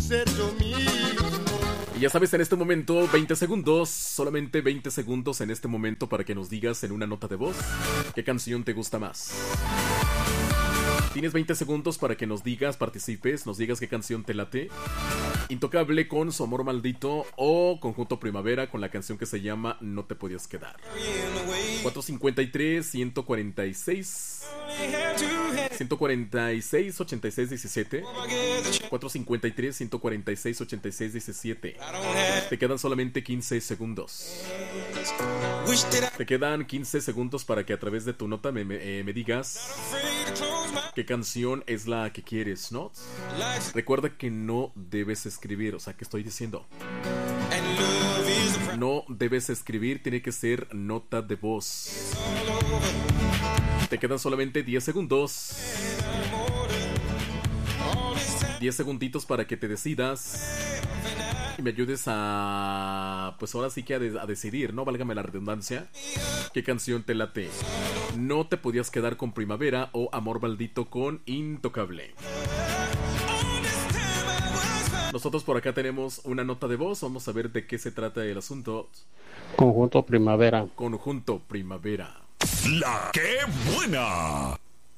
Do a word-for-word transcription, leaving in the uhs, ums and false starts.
ser yo mismo. Y ya sabes, en este momento, veinte segundos, solamente veinte segundos en este momento para que nos digas en una nota de voz qué canción te gusta más. Tienes veinte segundos para que nos digas, participes, nos digas qué canción te late. Intocable con Su Amor Maldito o Conjunto Primavera con la canción que se llama No Te Podías Quedar. cuatro cincuenta y tres, ciento cuarenta y seis, ciento cuarenta y seis, ochenta y seis, diecisiete. cuatro cincuenta y tres, ciento cuarenta y seis, ochenta y seis, diecisiete. Te quedan solamente quince segundos. Te quedan quince segundos para que a través de tu nota me, me, eh, me digas qué canción es la que quieres, ¿no? Recuerda que no debes escribir, o sea, ¿qué estoy diciendo? No debes escribir, tiene que ser nota de voz. Te quedan solamente diez segundos. diez segunditos para que te decidas y me ayudes a... pues ahora sí que a, de- a decidir, ¿no? Válgame la redundancia. ¿Qué canción te late? No Te Podías Quedar con Primavera o Amor Maldito con Intocable. Nosotros por acá tenemos una nota de voz. Vamos a ver de qué se trata el asunto. Conjunto Primavera. Conjunto Primavera. La que buena.